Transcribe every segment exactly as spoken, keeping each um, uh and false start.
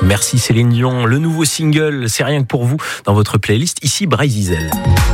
Merci Céline Dion. Le nouveau single, c'est rien que pour vous, dans votre playlist. Ici, Bryce Diesel.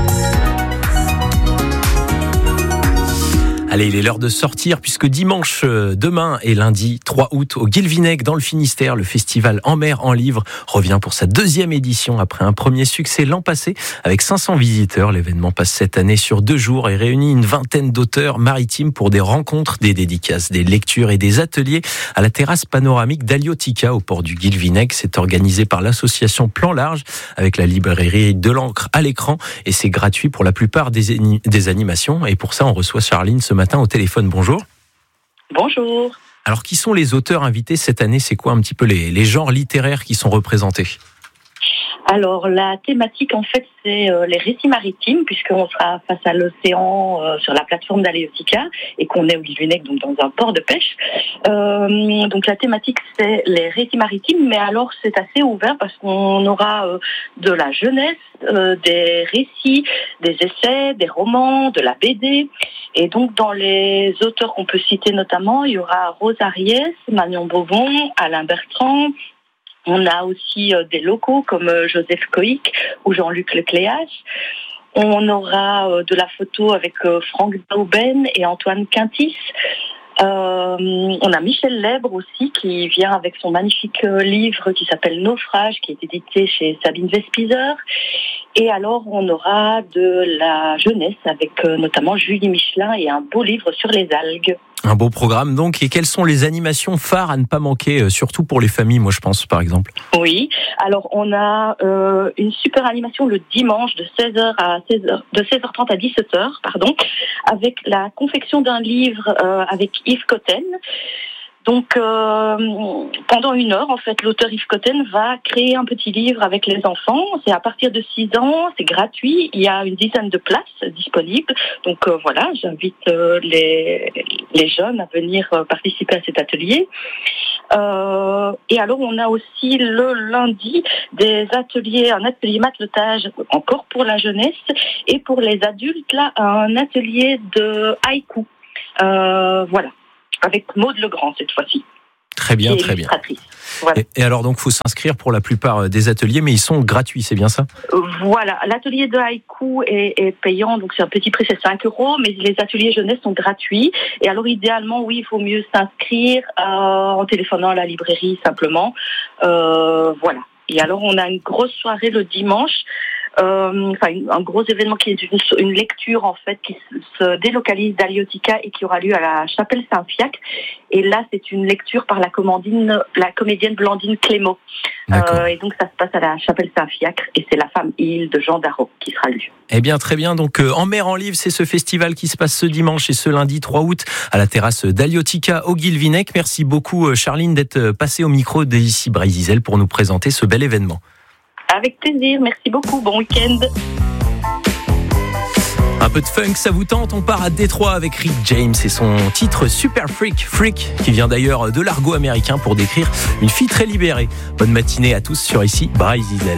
Allez, il est l'heure de sortir puisque dimanche, demain et lundi trois août, au Guilvinec dans le Finistère, le festival En mer, en livre revient pour sa deuxième édition après un premier succès l'an passé avec cinq cents visiteurs. L'événement passe cette année sur deux jours et réunit une vingtaine d'auteurs maritimes pour des rencontres, des dédicaces, des lectures et des ateliers à la terrasse panoramique d'Aliotica au port du Guilvinec. C'est organisé par l'association Plan Large avec la librairie de l'encre à l'écran et c'est gratuit pour la plupart des, des animations. Et pour ça, on reçoit Charline ce matin au téléphone. Bonjour. Bonjour. Alors, qui sont les auteurs invités cette année ? C'est quoi un petit peu les, les genres littéraires qui sont représentés ? Alors, la thématique, en fait, c'est euh, les récits maritimes, puisqu'on sera face à l'océan euh, sur la plateforme d'Aliotica et qu'on est au Guilvinec, donc dans un port de pêche. Euh, donc, la thématique, c'est les récits maritimes, mais alors, c'est assez ouvert parce qu'on aura euh, de la jeunesse, euh, des récits, des essais, des romans, de la B D. Et donc, dans les auteurs qu'on peut citer notamment, il y aura Rose Ariès, Marion Bobon, Alain Bertrand. On a aussi euh, des locaux comme euh, Joseph Coïc ou Jean-Luc Lecléache. On aura euh, de la photo avec euh, Franck Dauben et Antoine Quintis. Euh, on a Michel Lèbre aussi qui vient avec son magnifique euh, livre qui s'appelle Naufrage, qui est édité chez Sabine Vespizer. Et alors on aura de la jeunesse avec euh, notamment Julie Michelin et un beau livre sur les algues. Un beau programme donc. Et quelles sont les animations phares à ne pas manquer, surtout pour les familles, moi je pense par exemple ? Oui, alors on a euh, une super animation le dimanche de seize heures à seize heures, de seize heures trente à dix-sept heures, pardon, avec la confection d'un livre euh, avec Yves Cotten. Donc, euh, pendant une heure, en fait, l'auteur Yves Cotten va créer un petit livre avec les enfants. C'est à partir de six ans, c'est gratuit. Il y a une dizaine de places disponibles. Donc, euh, voilà, j'invite euh, les, les jeunes à venir euh, participer à cet atelier. Euh, et alors, on a aussi le lundi des ateliers, un atelier matelotage encore pour la jeunesse. Et pour les adultes, là, un atelier de haïku. Euh, voilà. Avec Maud Legrand cette fois-ci. Très bien, très bien. Voilà. Et, et alors donc, faut s'inscrire pour la plupart des ateliers, mais ils sont gratuits, c'est bien ça ? Voilà, l'atelier de haïku est, est payant, donc c'est un petit prix, c'est cinq euros, mais les ateliers jeunesse sont gratuits. Et alors idéalement, oui, il faut mieux s'inscrire euh, en téléphonant à la librairie simplement. Euh, voilà. Et alors on a une grosse soirée le dimanche. Euh, enfin, un gros événement qui est une, une lecture en fait qui se délocalise d'Aliotica et qui aura lieu à la Chapelle Saint-Fiacre. Et là, c'est une lecture par la comédienne, la comédienne Blandine Clément. Euh, et donc, ça se passe à la Chapelle Saint-Fiacre et c'est La femme île de Jean Darroch qui sera lue. Eh bien, très bien. Donc, euh, En mer, en livre, c'est ce festival qui se passe ce dimanche et ce lundi trois août à la terrasse d'Aliotica au Guilvinec. Merci beaucoup, Charline, d'être passée au micro d'ici Bryce Diesel pour nous présenter ce bel événement. Avec plaisir, merci beaucoup, bon week-end. Un peu de funk, ça vous tente ? On part à Détroit avec Rick James et son titre Super Freak, Freak, qui vient d'ailleurs de l'argot américain pour décrire une fille très libérée. Bonne matinée à tous sur ici Bryce Diesel.